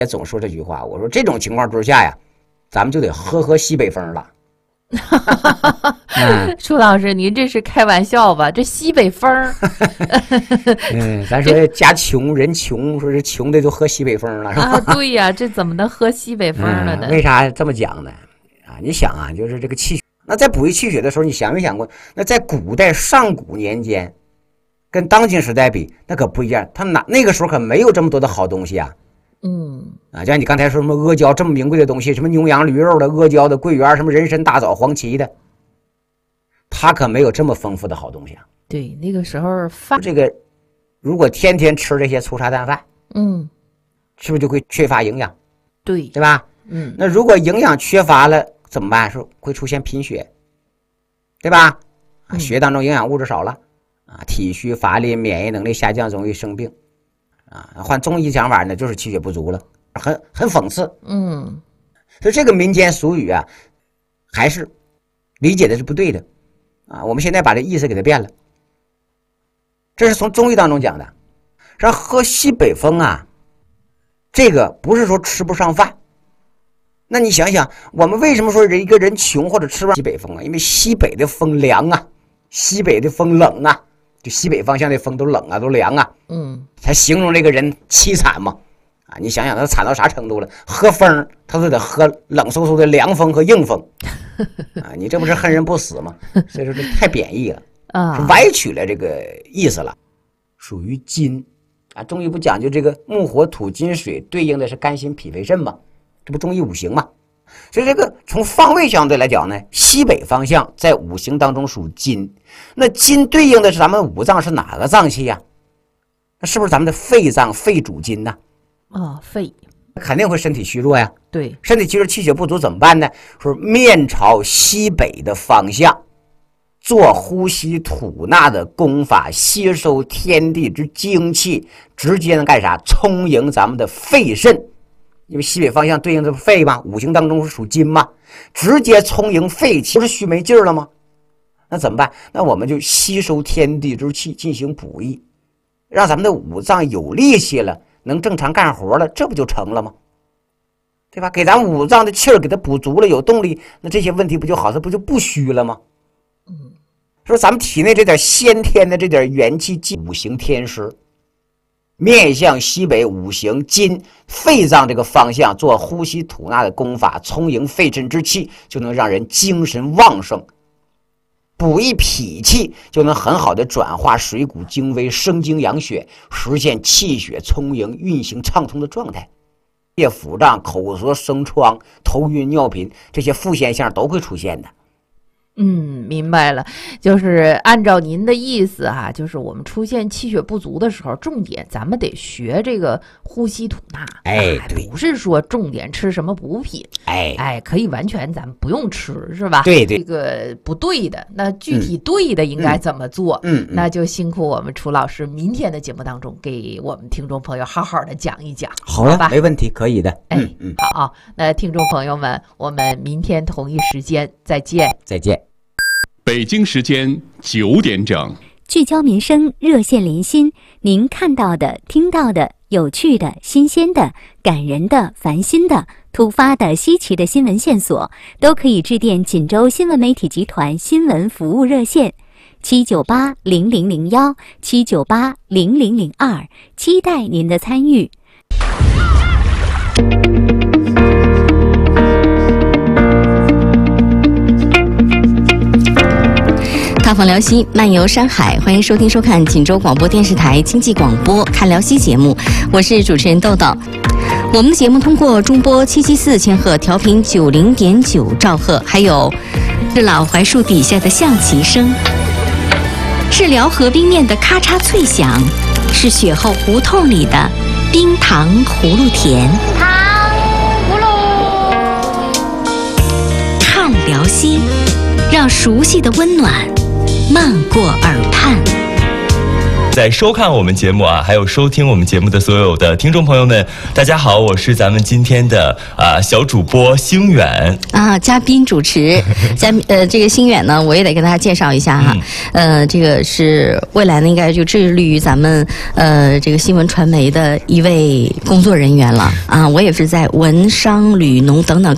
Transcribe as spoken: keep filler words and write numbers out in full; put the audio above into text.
也总说这句话，我说这种情况之下呀，咱们就得喝喝西北风了。 嗯、楚老师，您这是开玩笑吧？这西北风嗯，咱说家穷人穷，说是穷的就喝西北风了，是吧？ 啊，对呀，这怎么能喝西北风了呢？ 嗯、为啥这么讲呢？啊，你想啊，就是这个气血。那在补益气血的时候，你想没想过？那在古代上古年间，跟当今时代比，那可不一样。他哪那个时候可没有这么多的好东西啊。 嗯啊，就像你刚才说什么阿胶这么名贵的东西，什么牛羊驴肉的、阿胶的、桂圆，什么人参、大枣、黄芪的，它可没有这么丰富的好东西啊。 对，那个时候饭这个，如果天天吃这些粗茶淡饭， 嗯， 是不是就会缺乏营养？ 对， 对吧？ 嗯， 那如果营养缺乏了怎么办？是会出现贫血，对吧？啊，血当中营养物质少了，啊，体虚乏力，免疫能力下降，容易生病。啊，换中医讲法呢，就是气血不足了，很很讽刺。 嗯， 所以这个民间俗语啊，还是理解的是不对的啊。我们现在把这意思给它变了，这是从中医当中讲的。说喝西北风啊，这个不是说吃不上饭。那你想想，我们为什么说人一个人穷或者吃不上西北风啊？因为西北的风凉啊，西北的风冷啊。就西北方向的风都冷啊，都凉啊， 嗯， 才形容这个人凄惨嘛，啊，你想想他惨到啥程度了？喝风他都得喝冷飕飕的凉风和硬风，啊，你这不是恨人不死吗？所以说这太贬义了啊，是歪曲了这个意思了，属于金啊。中医不讲究这个木火土金水对应的是肝心脾肺肾嘛，这不中医五行嘛？所以这个从方位相对来讲呢，西北方向在五行当中属金，那金对应的是咱们五脏是哪个脏器呀、啊？那是不是咱们的肺脏？肺主金呢？ 啊，肺肯定会身体虚弱呀。 对， 身体虚弱气血不足怎么办呢？说面朝西北的方向，做呼吸吐纳的功法，吸收天地之精气，直接能干啥？充盈咱们的肺肾。因为西北方向对应的肺嘛，五行当中是属金嘛，直接充盈肺气，不是虚没劲儿了吗？那怎么办？那我们就吸收天地之气进行补益，让咱们的五脏有力气了，能正常干活了，这不就成了吗？对吧？给咱五脏的气儿给它补足了，有动力，那这些问题不就好？它不就不虚了吗？ 嗯， 说咱们体内这点先天的这点元气，五行天时。面向西北五行金肺脏这个方向做呼吸吐纳的功法，充盈肺肾之气，就能让人精神旺盛，补益脾气，就能很好的转化水谷精微，生精养血，实现气血充盈运行畅通的状态。夜腹胀、口舌生疮、头晕尿频这些副现象都会出现的。 嗯，明白了，就是按照您的意思哈、啊，就是我们出现气血不足的时候，重点咱们得学这个呼吸吐纳， 哎，对， 不是说重点吃什么补品， 哎哎，可以完全咱们不用吃，是吧？ 对对， 这个不对的，那具体对的应该怎么做？ 嗯，嗯那就辛苦我们楚老师，明天的节目当中给我们听众朋友好好的讲一讲， 好呀， 吧？ 没问题，可以的。 哎， 嗯嗯， 好，那听众朋友们，我们明天同一时间再见， 再见。 北京时间九点整， 聚焦民生，热线连心，您看到的、听到的、有趣的、新鲜的、感人的、烦心的、突发的、稀奇的新闻线索，都可以致电锦州新闻媒体集团新闻服务热线七九八零零零幺七九八零零零二，期待您的参与。 踏访辽西，漫游山海，欢迎收听收看锦州广播电视台经济广播看辽西节目，我是主持人豆豆。我们的节目通过中波七七四千赫调频九零点九兆赫，还有是老槐树底下的象棋声，是辽河冰面的咔嚓脆响，是雪后胡同里的冰糖葫芦甜。 糖葫芦， 看辽西，让熟悉的温暖漫过耳畔。 在收看我们节目啊，还有收听我们节目的所有的听众朋友们，大家好，我是咱们今天的啊小主播星远啊，嘉宾主持，嘉呃这个星远呢，我也得跟大家介绍一下哈，嗯、呃，这个是未来呢应该就致力于咱们呃这个新闻传媒的一位工作人员了啊，我也是在文商旅农等等